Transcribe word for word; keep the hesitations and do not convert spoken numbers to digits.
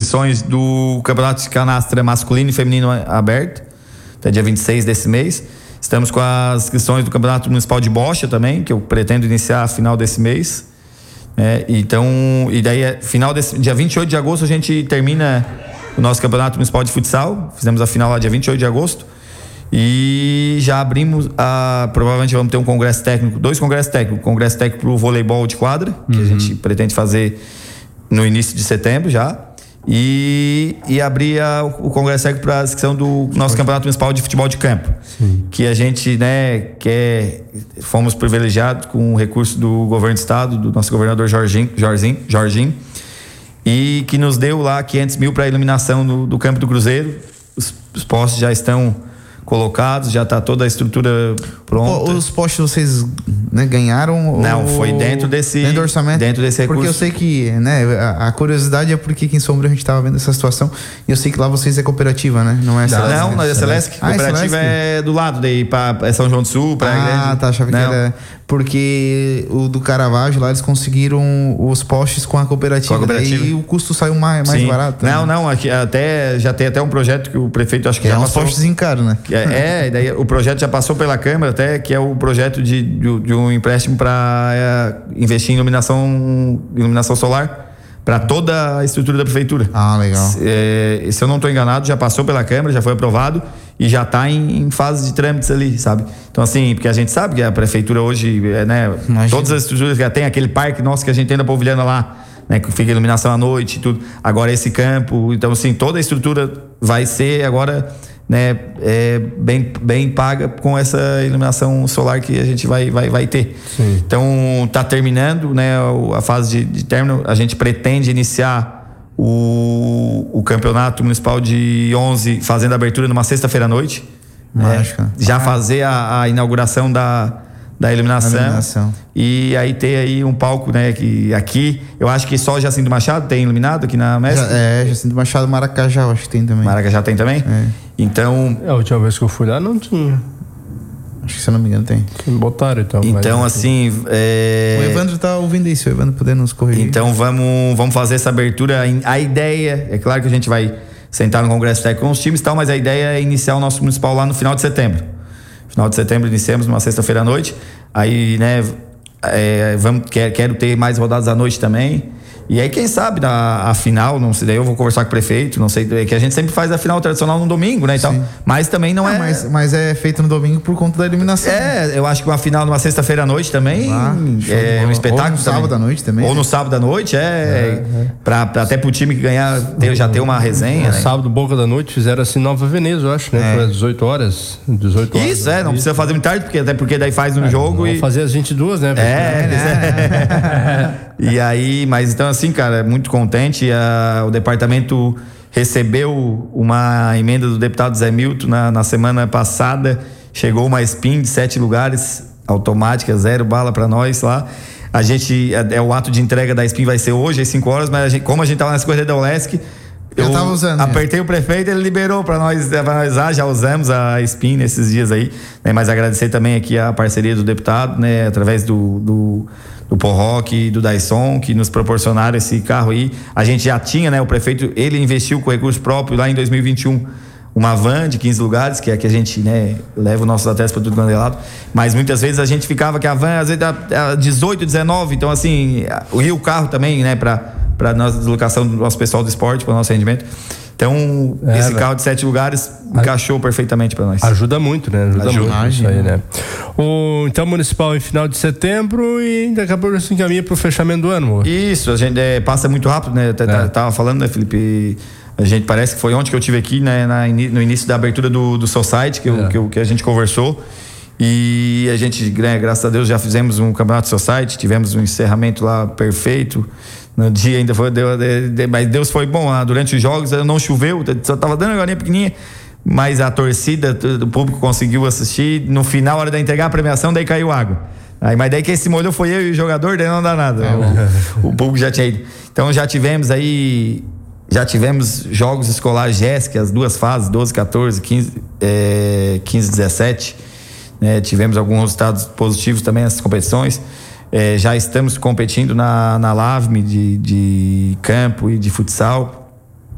inscrições do Campeonato de Canastra masculino e feminino aberto, até dia vinte e seis desse mês. Estamos com as inscrições do Campeonato Municipal de Bocha também, que eu pretendo iniciar a final desse mês. É, então, e daí, final desse, dia vinte e oito de agosto, a gente termina o nosso Campeonato Municipal de Futsal. Fizemos a final lá dia vinte e oito de agosto. E já abrimos a. Provavelmente vamos ter um congresso técnico, dois congressos técnicos. Congresso técnico para o voleibol de quadra, que uhum. a gente pretende fazer no início de setembro já. E, e abrir a, o congresso técnico para a inscrição do nosso Campeonato Municipal de Futebol de Campo. Sim. Que a gente, né, quer, fomos privilegiados com o recurso do governo do estado, do nosso governador Jorginho, Jorginho, Jorginho e que nos deu lá quinhentos mil para a iluminação do, do Campo do Cruzeiro. Os, os postes já estão colocados, já está toda a estrutura pronta. Os postes vocês, né, ganharam? Não, ou... foi dentro desse dentro do orçamento? Dentro desse recurso. Porque eu sei que, né, a, a curiosidade é porque aqui em Sombra a gente estava vendo essa situação e eu sei que lá vocês é cooperativa, né? Não é Celesc? Não, não é Celesc. A cooperativa ah, é, é do lado, daí pra, é São João do Sul, pra Ah, tá, achava não. que era... Porque o do Caravaggio lá, eles conseguiram os postes com a cooperativa, com a cooperativa. E o custo saiu mais, mais barato. Não, né? não, aqui até, já tem até um projeto que o prefeito, acho que é já uns passou. postes em caro, né? É, é, daí o projeto já passou pela Câmara até, que é o projeto de, de, de um empréstimo para é, investir em iluminação, iluminação solar para toda a estrutura da prefeitura. Ah, legal. É, se eu não estou enganado, já passou pela Câmara, já foi aprovado e já está em, em fase de trâmites ali, sabe? Então, assim, porque a gente sabe que a prefeitura hoje, é, né, Imagina. todas as estruturas que tem, aquele parque nosso que a gente tem da Polvilhana lá, né, que fica iluminação à noite e tudo, agora esse campo, então, assim, toda a estrutura vai ser agora, né, é, bem, bem paga com essa iluminação solar que a gente vai, vai, vai ter. Sim. Então, está terminando, né, a fase de, de término, a gente pretende iniciar o, o campeonato municipal de onze fazendo a abertura numa sexta-feira à noite, né, já ah. fazer a, a inauguração da, da iluminação, iluminação e aí ter aí um palco, né, que aqui, eu acho que só Jacinto Machado tem iluminado aqui na Mestre. Já, é, Jacinto Machado, Maracajá, eu acho que tem também. Maracajá tem também? É. Então... A última vez que eu fui lá não tinha. Acho que, se eu não me engano, tem. Botaram então. Então, mas... assim... É... O Evandro tá ouvindo isso, o Evandro podendo nos corrigir. Então, vamos, vamos fazer essa abertura. A ideia, é claro que a gente vai sentar no Congresso Técnico com os times e tal, mas a ideia é iniciar o nosso municipal lá no final de setembro. Final de setembro iniciamos numa sexta-feira à noite. Aí, né, é, vamos, quero, quero ter mais rodadas à noite também. E aí, quem sabe, na a final, não sei, daí eu vou conversar com o prefeito, não sei, que a gente sempre faz a final tradicional no domingo, né, e tal. Mas também não, não é... Mas, mas é feito no domingo por conta da iluminação. É, eu acho que uma final numa sexta-feira à noite também ah, é um espetáculo. Ou no sábado também. à noite também. Ou no sábado à noite, é, é, é. Pra, pra até pro time que ganhar, ter, já ter uma resenha, é, né? Sábado, Boca da Noite, fizeram assim Nova Veneza, eu acho, né? É. dezoito horas. dezoito horas. Isso, é, não precisa fazer muito tarde, porque, até porque daí faz um é, jogo e... fazer às vinte e duas, né? É, é. E aí, mas então assim, cara, é muito contente. A, o departamento recebeu uma emenda do deputado Zé Milton na, na semana passada. Chegou uma S P I N de sete lugares, automática, zero bala para nós lá. A gente, é, é o ato de entrega da S P I N vai ser hoje às cinco horas, mas a gente, como a gente tava nessa corrida da Olesc, eu, eu tava usando, apertei é. o prefeito, ele liberou para nós, pra nós ah, já usamos a S P I N nesses dias aí, né? Mas agradecer também aqui a parceria do deputado, né? Através do, do do Porroc e do Dyson, que nos proporcionaram esse carro aí. A gente já tinha, né? O prefeito, ele investiu com recurso próprio lá em dois mil e vinte e um, uma van de quinze lugares, que é que a gente, né, leva os nossos atletas para tudo quanto é lado. Mas muitas vezes a gente ficava que a van, às vezes, era dezoito, dezenove, então assim, o o carro também, né, para para nossa deslocação do nosso pessoal do esporte, para o nosso rendimento. Então, é, esse carro de sete lugares encaixou a... perfeitamente para nós. Ajuda muito, né? Ajuda, Ajuda muito isso aí, né? O, então, municipal em final de setembro e daqui a pouco se encaminha para o fechamento do ano, amor. Isso, a gente é, passa muito rápido, né? Até, é. Tava falando, né, Felipe? A gente parece que foi ontem que eu tive aqui, né? Na, no início da abertura do, do Society, que, eu, é. que, eu, que a gente conversou. E a gente, né, graças a Deus, já fizemos um campeonato Society, tivemos um encerramento lá perfeito. No dia ainda foi, deu, mas Deus foi bom, né? Durante os jogos não choveu, só tava dando uma galinha pequenininha, mas a torcida, o público conseguiu assistir. No final, a hora da entregar a premiação, daí caiu água. Aí, mas daí quem se molhou foi eu e o jogador, daí não dá nada. É. O, o público já tinha ido. Então já tivemos aí, já tivemos jogos escolares Jéssica, as duas fases, doze, catorze, quinze, é, quinze, dezessete. Né? Tivemos alguns resultados positivos também nessas competições. É, já estamos competindo na, na L A V M de, de campo e de futsal.